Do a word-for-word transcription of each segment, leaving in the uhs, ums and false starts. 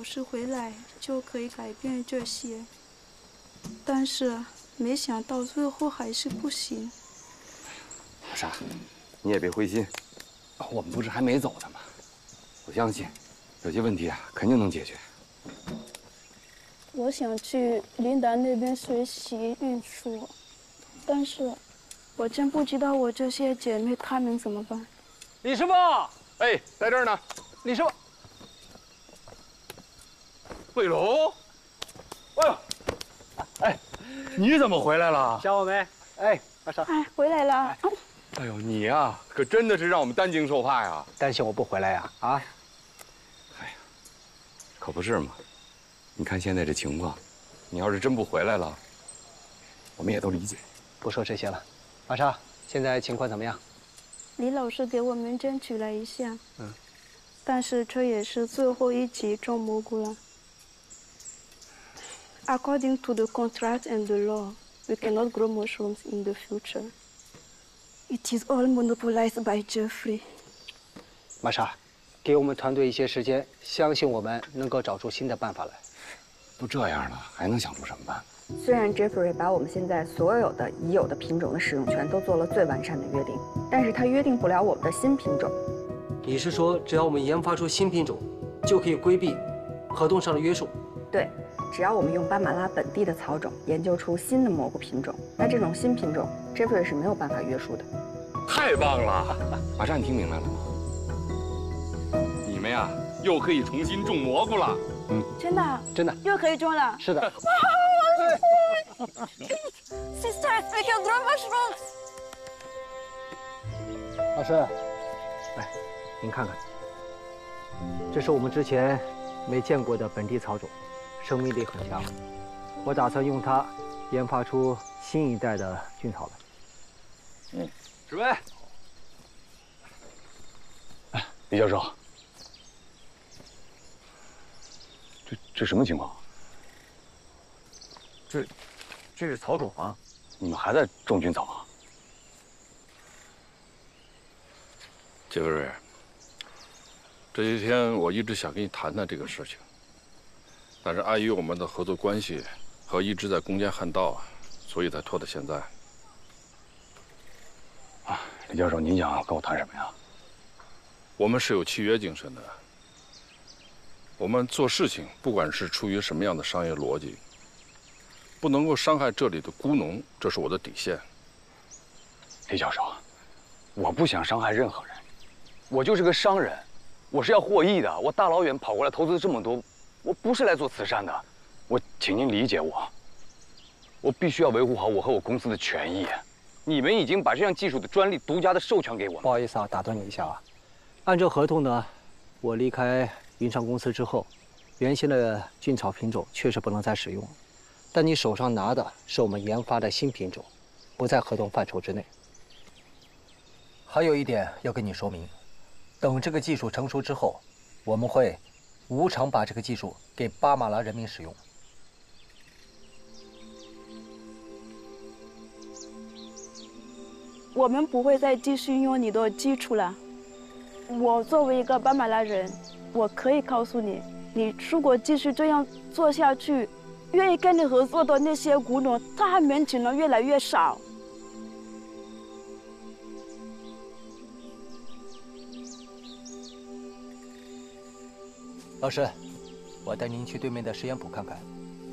师回来就可以改变这些，但是没想到最后还是不行。 阿莎，你也别灰心，我们不是还没走呢吗？我相信，有些问题啊，肯定能解决。 我想去琳达那边学习运输，但是我真不知道我这些姐妹她们怎么办。 李师傅， 哎，在这儿呢。 李师傅， 魏龙，哎呦，哎，你怎么回来了？ 想我没？哎，阿莎， 哎，回来了。 哎呦，你呀，可真的是让我们担惊受怕呀！ 担心我不回来呀？啊？ 哎呀，可不是嘛。你看现在这情况，你要是真不回来了，我们也都理解。 不说这些了，阿莎，现在情况怎么样？ 李老师给我们争取了一下， 嗯， 但是这也是最后一级种蘑菇了。According to the contract and the law, we cannot grow mushrooms in the future. It is all monopolized by Jeffrey. 玛莎，给我们团队一些时间，相信我们能够找出新的办法来。 都这样了，还能想出什么办法？ 虽然 Jeffrey 把我们现在所有的已有的品种的使用权都做了最完善的约定，但是他约定不了我们的新品种。 你是说，只要我们研发出新品种，就可以规避合同上的约束？ 对，只要我们用巴马拉本地的草种研究出新的蘑菇品种，那这种新品种 Jeffrey 是没有办法约束的。 太棒了！马莎，你听明白了吗？你们呀，又可以重新种蘑菇了。 嗯，真的， 真的， 又可以种了。 是的。 哇 ！Sisters, we can grow mushrooms. 老师，来，您看看，这是我们之前没见过的本地草种，生命力很强。我打算用它研发出新一代的菌草来。 嗯，史威，哎，李教授。这这什么情况？ 这，这是草种啊！ 你们还在种菌草啊？ 杰克瑞，这些天我一直想跟你谈谈这个事情，但是碍于我们的合作关系和一直在攻坚汉道，所以才拖到现在。 啊，李教授，您想跟我谈什么呀？ 我们是有契约精神的。我们做事情，不管是出于什么样的商业逻辑，不能够伤害这里的菇农，这是我的底线。 李教授，我不想伤害任何人，我就是个商人，我是要获益的。我大老远跑过来投资这么多，我不是来做慈善的。我请您理解我，我必须要维护好我和我公司的权益。你们已经把这项技术的专利独家的授权给我了。 不好意思啊，打断你一下啊。按照合同呢，我离开云上公司之后，原先的菌草品种确实不能再使用了，但你手上拿的是我们研发的新品种，不在合同范畴之内。 还有一点要跟你说明，等这个技术成熟之后，我们会无偿把这个技术给巴马拉人民使用。 我们不会再继续用你的基础了。我作为一个巴马拉人，我可以告诉你，你如果继续这样做下去，愿意跟你合作的那些菇农，他们只能越来越少。 老师，我带您去对面的实验埔看看。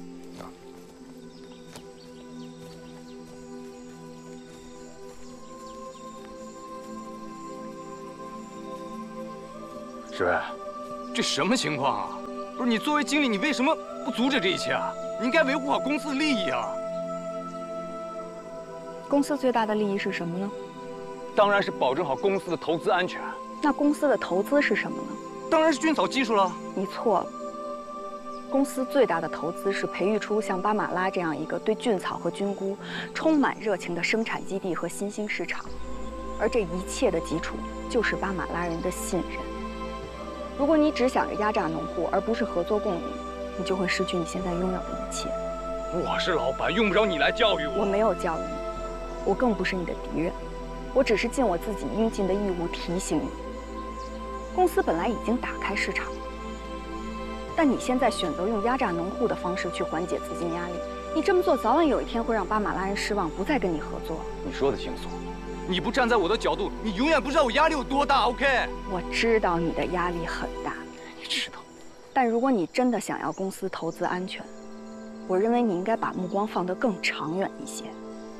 史威， 这什么情况啊？不是你作为经理，你为什么不阻止这一切啊？你应该维护好公司的利益啊！ 公司最大的利益是什么呢？ 当然是保证好公司的投资安全。 那公司的投资是什么呢？ 当然是菌草技术了。 你错了。公司最大的投资是培育出像巴马拉这样一个对菌草和菌菇充满热情的生产基地和新兴市场，而这一切的基础就是巴马拉人的信任。如果你只想着压榨农户，而不是合作共赢，你就会失去你现在拥有的一切。 我是老板，用不着你来教育我。 我没有教育你，我更不是你的敌人，我只是尽我自己应尽的义务提醒你。公司本来已经打开市场， 但你现在选择用压榨农户的方式去缓解资金压力，你这么做早晚有一天会让巴马拉人失望，不再跟你合作。 你说的轻松， 你不站在我的角度，你永远不知道我压力有多大。OK？ 我知道你的压力很大， 你知道。 但如果你真的想要公司投资安全，我认为你应该把目光放得更长远一些。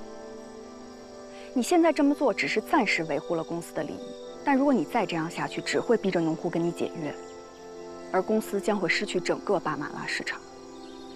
你现在这么做只是暂时维护了公司的利益，但如果你再这样下去，只会逼着农户跟你解约。而公司将会失去整个巴马拉市场。